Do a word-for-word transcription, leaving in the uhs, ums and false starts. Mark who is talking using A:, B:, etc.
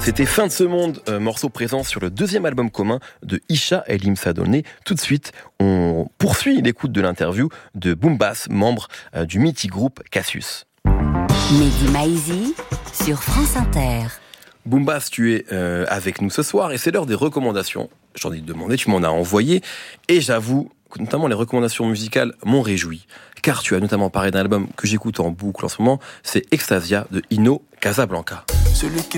A: C'était Fin de ce monde, euh, morceau présent sur le deuxième album commun de Isha et Lim Sadolné. Tout de suite, on poursuit l'écoute de l'interview de Boombas, membre euh, du mythique groupe Cassius.
B: Mehdi Maizi sur France Inter.
A: Boombas, tu es euh, avec nous ce soir et c'est l'heure des recommandations. J'en ai demandé, tu m'en as envoyé et j'avoue que notamment les recommandations musicales m'ont réjoui. Car tu as notamment parlé d'un album que j'écoute en boucle en ce moment, c'est Extasia de Ino Casablanca.
C: Celui qui